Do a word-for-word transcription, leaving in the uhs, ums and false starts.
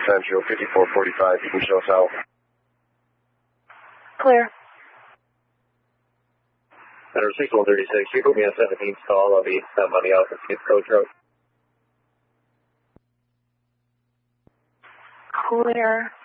Central, fifty-four forty-five, you can show us out. Clear. Center six one thirty-six, you put me on seventeenth call, I'll be um, on the Alpha six Coach Road. Clear.